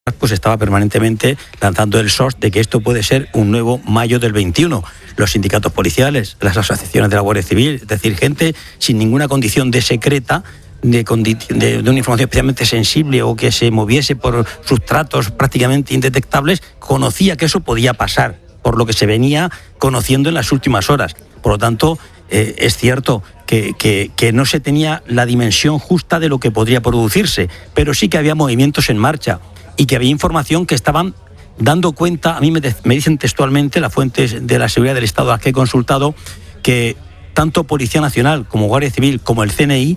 pues estaba permanentemente lanzando el SOS de que esto puede ser un nuevo mayo del 21. Los sindicatos policiales, las asociaciones de la Guardia Civil, es decir, gente sin ninguna condición de secreta, de una información especialmente sensible o que se moviese por sustratos prácticamente indetectables, conocía que eso podía pasar, por lo que se venía conociendo en las últimas horas. Por lo tanto, es cierto que no se tenía la dimensión justa de lo que podría producirse, pero sí que había movimientos en marcha y que había información que estaban dando cuenta. A mí me dicen textualmente las fuentes de la seguridad del Estado a las que he consultado que tanto Policía Nacional como Guardia Civil como el CNI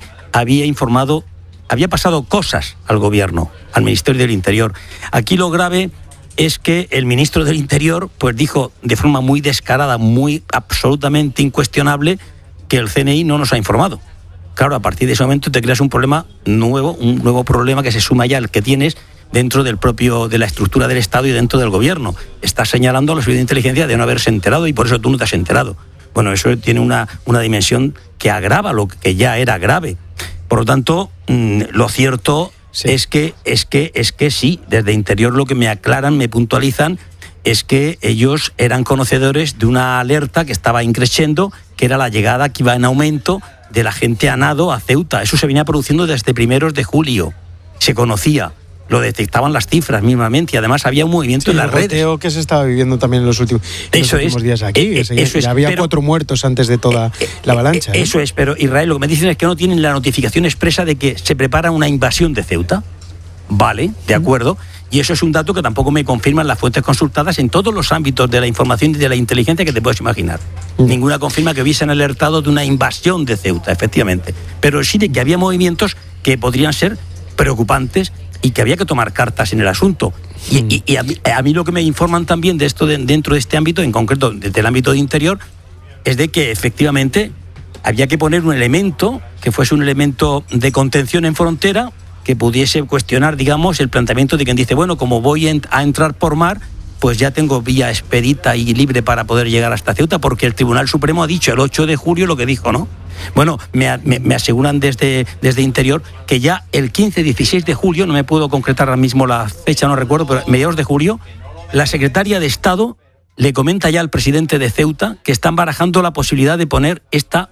había pasado cosas al gobierno, al Ministerio del Interior. Aquí lo grave es que el ministro del Interior pues dijo de forma muy descarada, muy absolutamente incuestionable, que el CNI no nos ha informado. Claro, a partir de ese momento te creas un problema nuevo, un nuevo problema que se suma ya al que tienes dentro de la estructura del Estado y dentro del gobierno. Estás señalando a los servicios de inteligencia de no haberse enterado y por eso tú no te has enterado. Bueno, eso tiene una dimensión que agrava lo que ya era grave. Por lo tanto, lo cierto es que sí, desde Interior lo que me aclaran, me puntualizan, es que ellos eran conocedores de una alerta que estaba increciendo, que era la llegada que iba en aumento de la gente a nado a Ceuta. Eso se venía produciendo desde primeros de julio. Se conocía. Lo detectaban las cifras mismamente y además había un movimiento en las redes. El goteo que se estaba viviendo también en los últimos días aquí. Ya había 4 muertos antes de toda la avalancha. Eso es, pero Israel, lo que me dicen es que no tienen la notificación expresa de que se prepara una invasión de Ceuta. Vale, de acuerdo. Y eso es un dato que tampoco me confirman las fuentes consultadas en todos los ámbitos de la información y de la inteligencia que te puedes imaginar. Ninguna confirma que hubiesen alertado de una invasión de Ceuta, efectivamente. Pero sí de que había movimientos que podrían ser preocupantes y que había que tomar cartas en el asunto. Y a mí lo que me informan también de esto dentro de este ámbito, en concreto desde el ámbito de Interior, es de que efectivamente había que poner un elemento que fuese un elemento de contención en frontera que pudiese cuestionar, digamos, el planteamiento de quien dice, bueno, como voy a entrar por mar, pues ya tengo vía expedita y libre para poder llegar hasta Ceuta, porque el Tribunal Supremo ha dicho el 8 de julio lo que dijo, ¿no? Bueno, me aseguran desde Interior que ya el 15-16 de julio, no me puedo concretar ahora mismo la fecha, no recuerdo, pero mediados de julio, la secretaria de Estado le comenta ya al presidente de Ceuta que están barajando la posibilidad de poner esta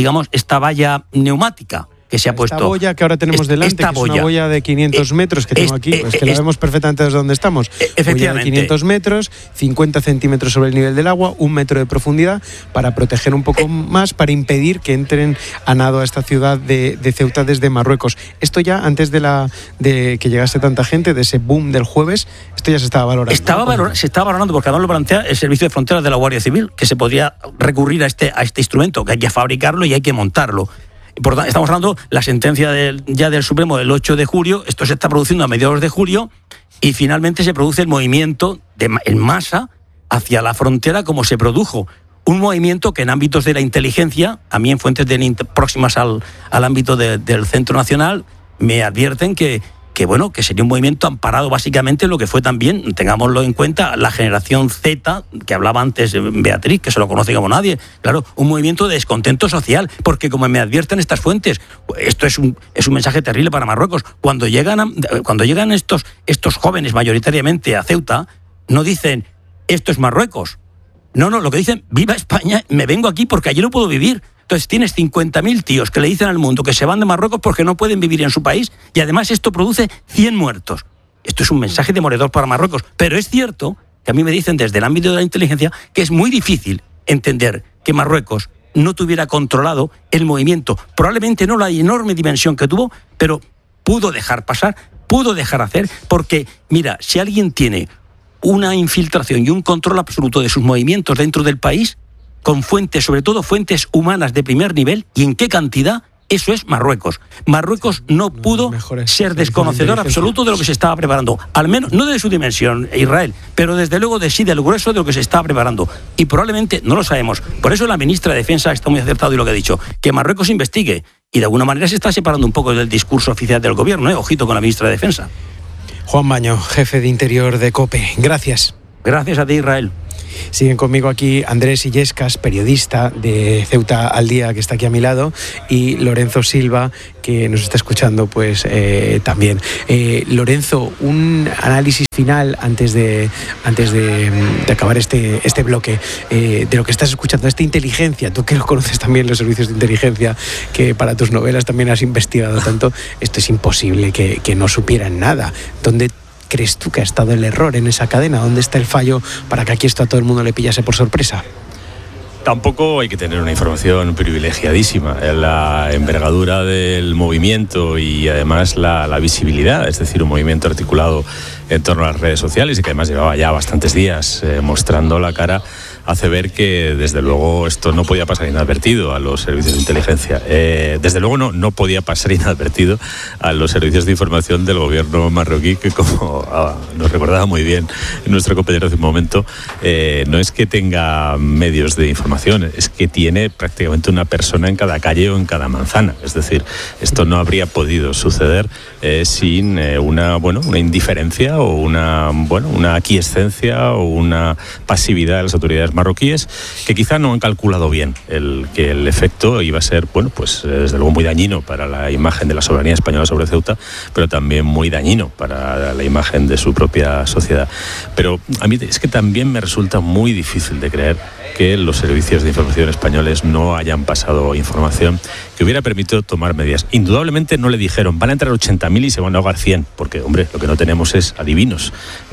valla neumática que se ha puesto. Esta boya que ahora tenemos delante, que es una boya de 500 metros que tengo aquí, pues que la vemos perfectamente desde donde estamos. Boya de 500 metros, 50 centímetros sobre el nivel del agua, 1 metro de profundidad, para proteger un poco más, para impedir que entren a nado a esta ciudad de Ceuta desde Marruecos. Esto ya, antes de que llegase tanta gente, de ese boom del jueves, esto ya se estaba valorando. Se estaba valorando, porque además lo plantea el Servicio de Fronteras de la Guardia Civil, que se podría recurrir a este instrumento, que hay que fabricarlo y hay que montarlo. Por tanto, estamos hablando de la sentencia del Supremo del 8 de julio, esto se está produciendo a mediados de julio y finalmente se produce el movimiento en masa hacia la frontera como se produjo. Un movimiento que en ámbitos de la inteligencia, a mí en fuentes próximas al ámbito del Centro Nacional, me advierten que sería un movimiento amparado básicamente en lo que fue también, tengámoslo en cuenta, la generación Z, que hablaba antes Beatriz, que se lo conoce como nadie. Claro, un movimiento de descontento social, porque como me advierten estas fuentes, esto es un mensaje terrible para Marruecos. Cuando llegan estos jóvenes mayoritariamente a Ceuta, no dicen, esto es Marruecos. No, lo que dicen, viva España, me vengo aquí porque allí no puedo vivir. Entonces tienes 50.000 tíos que le dicen al mundo que se van de Marruecos porque no pueden vivir en su país y además esto produce 100 muertos. Esto es un mensaje demoledor para Marruecos. Pero es cierto que a mí me dicen desde el ámbito de la inteligencia que es muy difícil entender que Marruecos no tuviera controlado el movimiento. Probablemente no la enorme dimensión que tuvo, pero pudo dejar pasar, pudo dejar hacer, porque, mira, si alguien tiene una infiltración y un control absoluto de sus movimientos dentro del país, con fuentes, sobre todo fuentes humanas de primer nivel, y en qué cantidad, eso es Marruecos. Marruecos no pudo ser desconocedor absoluto de lo que se estaba preparando, al menos no de su dimensión, Israel, pero desde luego del grueso de lo que se estaba preparando, y probablemente no lo sabemos. Por eso la ministra de Defensa está muy acertado y lo que ha dicho, que Marruecos investigue, y de alguna manera se está separando un poco del discurso oficial del gobierno, ojito con la ministra de Defensa. Juan Baño, jefe de Interior de COPE, gracias. Gracias a ti, Israel. Siguen conmigo aquí Andrés Illescas, periodista de Ceuta al Día, que está aquí a mi lado, y Lorenzo Silva, que nos está escuchando pues también. Lorenzo, un análisis final antes de acabar este bloque de lo que estás escuchando, esta inteligencia. Tú que lo conoces también, los servicios de inteligencia, que para tus novelas también has investigado tanto, esto es imposible que no supieran nada. ¿Dónde crees tú que ha estado el error en esa cadena? ¿Dónde está el fallo para que aquí esto a todo el mundo le pillase por sorpresa? Tampoco hay que tener una información privilegiadísima. La envergadura del movimiento y además la visibilidad, es decir, un movimiento articulado en torno a las redes sociales y que además llevaba ya bastantes días mostrando la cara, hace ver que desde luego esto no podía pasar inadvertido a los servicios de inteligencia. Desde luego no podía pasar inadvertido a los servicios de información del gobierno marroquí, que como nos recordaba muy bien nuestro compañero hace un momento, no es que tenga medios de información, es que tiene prácticamente una persona en cada calle o en cada manzana. Es decir, esto no habría podido suceder sin una indiferencia o una aquiescencia o una pasividad de las autoridades marroquíes, que quizá no han calculado bien que el efecto iba a ser, desde luego muy dañino para la imagen de la soberanía española sobre Ceuta, pero también muy dañino para la imagen de su propia sociedad. Pero a mí es que también me resulta muy difícil de creer que los servicios de información españoles no hayan pasado información que hubiera permitido tomar medidas. Indudablemente no le dijeron, van a entrar 80.000 y se van a ahogar 100, porque, hombre, lo que no tenemos es adivinos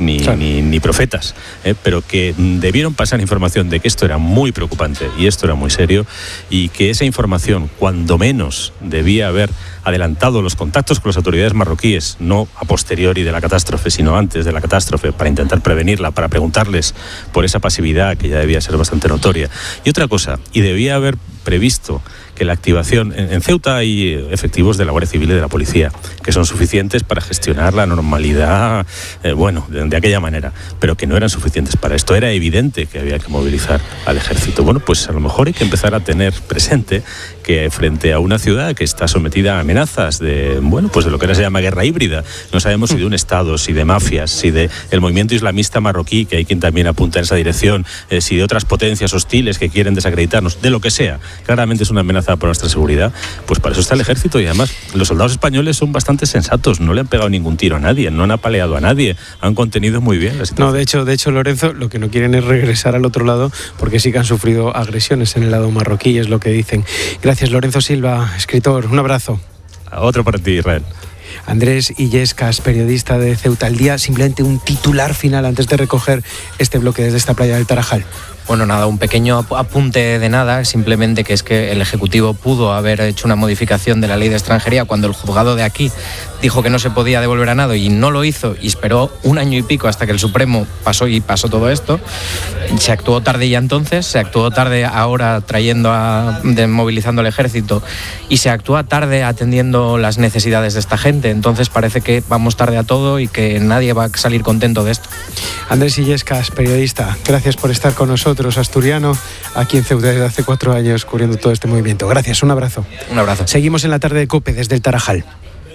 ni profetas, pero que debieron pasar información de que esto era muy preocupante y esto era muy serio, y que esa información, cuando menos, debía haber adelantado los contactos con las autoridades marroquíes, no a posteriori de la catástrofe, sino antes de la catástrofe, para intentar prevenirla, para preguntarles por esa pasividad que ya debía ser bastante notoria. Y otra cosa, y debía haber previsto que la activación... En Ceuta hay efectivos de la Guardia Civil y de la Policía que son suficientes para gestionar la normalidad, de aquella manera, pero que no eran suficientes para esto. Era evidente que había que movilizar al ejército. Bueno, pues a lo mejor hay que empezar a tener presente que frente a una ciudad que está sometida a amenazas de lo que ahora se llama guerra híbrida, no sabemos si de un Estado, si de mafias, si de el movimiento islamista marroquí, que hay quien también apunta en esa dirección, si de otras potencias hostiles que quieren desacreditarnos, de lo que sea, claramente es una amenaza para nuestra seguridad, pues para eso está el ejército. Y además los soldados españoles son bastante sensatos, no le han pegado ningún tiro a nadie, no han apaleado a nadie, han contenido muy bien la situación. No, de hecho, Lorenzo, lo que no quieren es regresar al otro lado, porque sí que han sufrido agresiones en el lado marroquí, es lo que dicen. Gracias, Lorenzo Silva, escritor, un abrazo. Otro para ti, Israel. Andrés Illescas, periodista de Ceuta al Día. Simplemente un titular final antes de recoger este bloque desde esta playa del Tarajal. Bueno, nada, un pequeño apunte de nada, simplemente que es que el Ejecutivo pudo haber hecho una modificación de la ley de extranjería cuando el juzgado de aquí dijo que no se podía devolver a nada y no lo hizo, y esperó 1 año y pico hasta que el Supremo pasó todo esto. Se actuó tarde ya entonces, se actuó tarde ahora movilizando al ejército, y se actúa tarde atendiendo las necesidades de esta gente. Entonces parece que vamos tarde a todo y que nadie va a salir contento de esto. Andrés Illescas, periodista, gracias por estar con nosotros, asturiano, aquí en Ceuta desde hace 4 años cubriendo todo este movimiento. Gracias, un abrazo. Un abrazo. Seguimos en la tarde de COPE desde el Tarajal.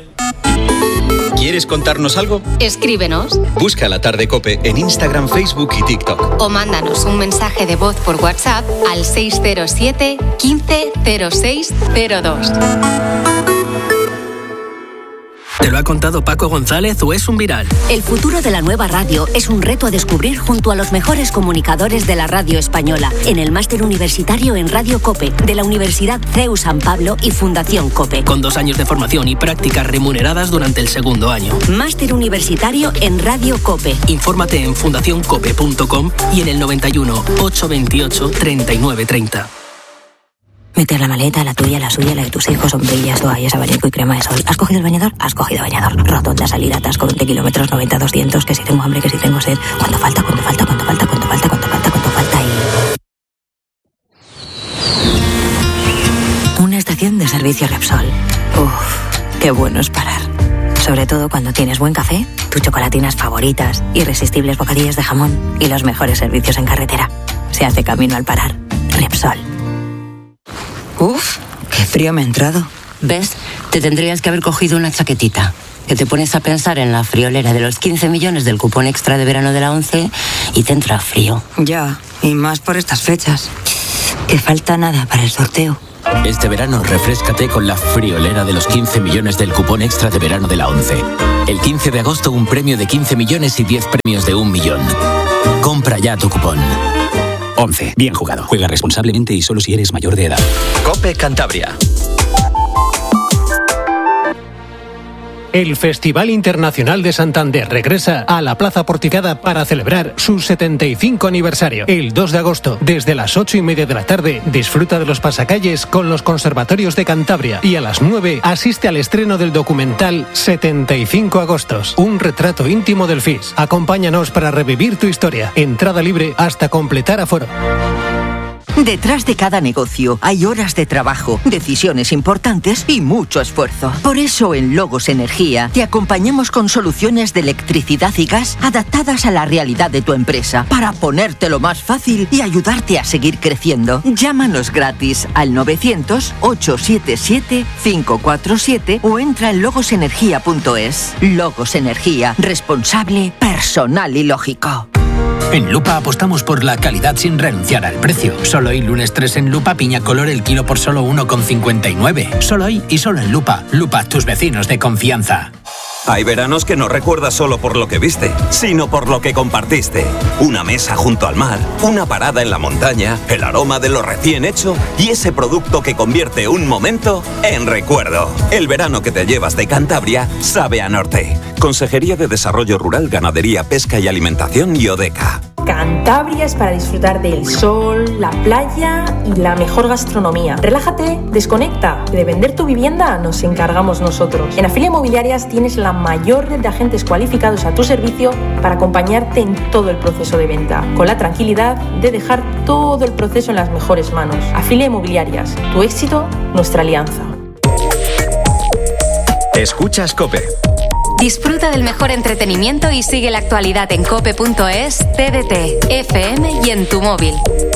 ¿Quieres contarnos algo? Escríbenos. Busca La Tarde COPE en Instagram, Facebook y TikTok. O mándanos un mensaje de voz por WhatsApp al 607 15 06 02. ¿Te lo ha contado Paco González o es un viral? El futuro de la nueva radio es un reto a descubrir junto a los mejores comunicadores de la radio española en el máster universitario en Radio COPE de la Universidad CEU San Pablo y Fundación COPE. Con 2 años de formación y prácticas remuneradas durante el 2º año. Máster universitario en Radio COPE. Infórmate en fundacioncope.com y en el 91 828 3930. Meter la maleta, la tuya, la suya, la de tus hijos, sombrillas, toallas, abanico y crema de sol. ¿Has cogido el bañador? Has cogido bañador. Rotonda, salida, atasco, 20 kilómetros, 90-200, que si tengo hambre, que si tengo sed. ¿Cuánto falta? ¿Cuánto falta? ¿Cuánto falta? ¿Cuánto falta? ¿Cuánto falta? ¿Cuánto falta? Y... una estación de servicio Repsol. Uf, qué bueno es parar. Sobre todo cuando tienes buen café, tus chocolatinas favoritas, irresistibles bocadillos de jamón y los mejores servicios en carretera. Se hace camino al parar. Repsol. Uf, qué frío me ha entrado. ¿Ves? Te tendrías que haber cogido una chaquetita. que te pones a pensar en la friolera de los 15 millones del cupón extra de verano de la 11 y te entra frío. Ya, y más por estas fechas. Que falta nada para el sorteo. Este verano refréscate con la friolera de los 15 millones del cupón extra de verano de la 11. El 15 de agosto un premio de 15 millones y 10 premios de 1 millón. Compra ya tu cupón. 11. Bien jugado. Juega responsablemente y solo si eres mayor de edad. COPE Cantabria. El Festival Internacional de Santander regresa a la Plaza Porticada para celebrar su 75 aniversario. El 2 de agosto, desde las 8:30 de la tarde, disfruta de los pasacalles con los conservatorios de Cantabria. Y a las 9, asiste al estreno del documental 75 Agostos, un retrato íntimo del FIS. Acompáñanos para revivir tu historia. Entrada libre hasta completar aforo. Detrás de cada negocio hay horas de trabajo, decisiones importantes y mucho esfuerzo. Por eso en Logos Energía te acompañamos con soluciones de electricidad y gas adaptadas a la realidad de tu empresa para ponértelo más fácil y ayudarte a seguir creciendo. Llámanos gratis al 900-877-547 o entra en logosenergia.es. Logos Energía, responsable, personal y lógico. En Lupa apostamos por la calidad sin renunciar al precio. Solo hoy lunes 3 en Lupa, piña color el kilo por solo 1,59. Solo hoy y solo en Lupa. Lupa, tus vecinos de confianza. Hay veranos que no recuerdas solo por lo que viste, sino por lo que compartiste. Una mesa junto al mar, una parada en la montaña, el aroma de lo recién hecho y ese producto que convierte un momento en recuerdo. El verano que te llevas de Cantabria sabe a norte. Consejería de Desarrollo Rural, Ganadería, Pesca y Alimentación y ODECA. Cantabria es para disfrutar del sol, la playa y la mejor gastronomía. Relájate, desconecta. De vender tu vivienda nos encargamos nosotros. En Afilia Inmobiliarias tienes la mayor red de agentes cualificados a tu servicio para acompañarte en todo el proceso de venta, con la tranquilidad de dejar todo el proceso en las mejores manos. Afilia Inmobiliarias, tu éxito, nuestra alianza. Escuchas COPE. Disfruta del mejor entretenimiento y sigue la actualidad en cope.es, TDT, FM y en tu móvil.